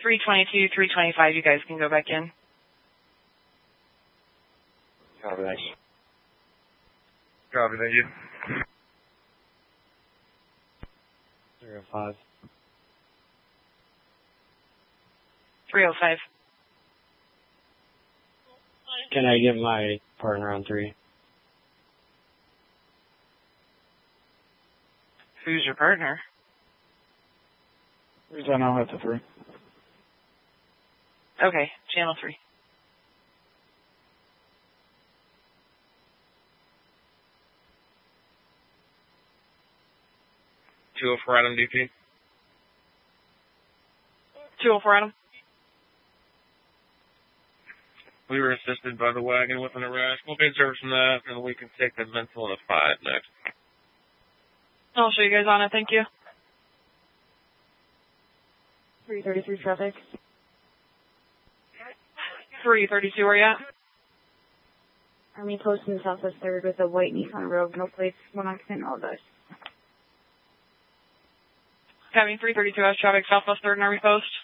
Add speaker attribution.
Speaker 1: 322, 325, you guys can go back in.
Speaker 2: Copy, thanks.
Speaker 3: Copy, thank you.
Speaker 2: 305.
Speaker 1: 305.
Speaker 2: Can I get my partner on 3?
Speaker 1: Who's your partner?
Speaker 4: Who's on out at the 3?
Speaker 1: Okay, channel 3.
Speaker 3: For Adam DP.
Speaker 1: 204 Adam.
Speaker 3: We were assisted by the wagon with an arrest. We'll get service from that, and we can take the mental and a 5 next.
Speaker 1: I'll show you guys on it, thank you.
Speaker 5: 333 traffic.
Speaker 1: 332, where you at?
Speaker 5: Army post in the Southwest 3rd with a white Nissan Rogue, no plates, 1 occupant, all those.
Speaker 1: Copy, 332 has traffic, Southwest 3rd and Army post.